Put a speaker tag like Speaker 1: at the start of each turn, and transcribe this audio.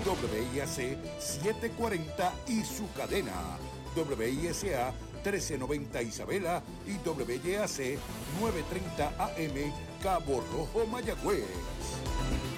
Speaker 1: WIAC 740 y su cadena WISA 1390 Isabela y WIAC 930 AM Cabo Rojo Mayagüez.